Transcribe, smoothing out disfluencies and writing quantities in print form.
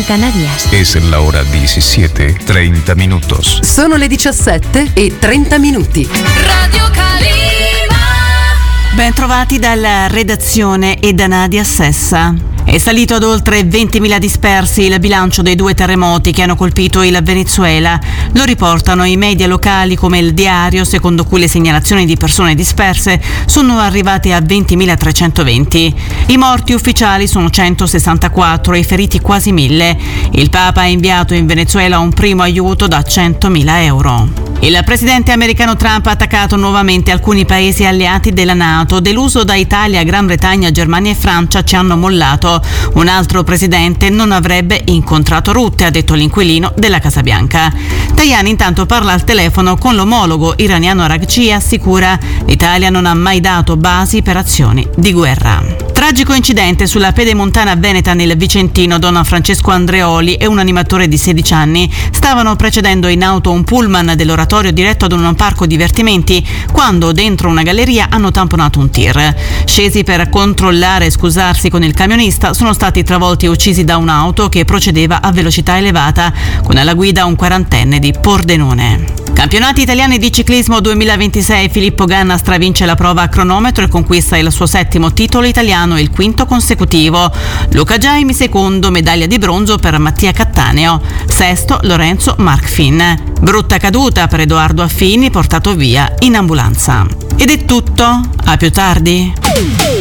Canarias. Es la hora 17:30 minutos. Sono le 17:30. Radio Calima. Ben trovati dalla redazione e da Nadia Sessa. È salito ad oltre 20.000 dispersi il bilancio dei 2 terremoti che hanno colpito il Venezuela. Lo riportano i media locali come Il Diario, secondo cui le segnalazioni di persone disperse sono arrivate a 20.320. I morti ufficiali sono 164 e i feriti quasi 1.000. Il Papa ha inviato in Venezuela un primo aiuto da 100.000 euro. Il presidente americano Trump ha attaccato nuovamente alcuni paesi alleati della NATO. Deluso da Italia, Gran Bretagna, Germania e Francia ci hanno mollato. Un altro presidente non avrebbe incontrato Rutte, ha detto l'inquilino della Casa Bianca. Tajani intanto parla al telefono con l'omologo iraniano Araghchi e assicura: l'Italia non ha mai dato basi per azioni di guerra. Tragico incidente sulla pedemontana veneta nel Vicentino. Don Francesco Andreoli e un animatore di 16 anni stavano precedendo in auto un pullman dell'oratorio diretto ad un parco divertimenti quando dentro una galleria hanno tamponato un tir. Scesi per controllare e scusarsi con il camionista, sono stati travolti e uccisi da un'auto che procedeva a velocità elevata con alla guida un 40enne di Pordenone. Campionati italiani di ciclismo 2026. Filippo Ganna stravince la prova a cronometro e conquista il suo 7° titolo italiano e il 5° consecutivo. Luca Giaimi secondo, medaglia di bronzo per Mattia Cattaneo. 6° Lorenzo Markfin. Brutta caduta per Edoardo Affini, portato via in ambulanza. Ed è tutto, a più tardi.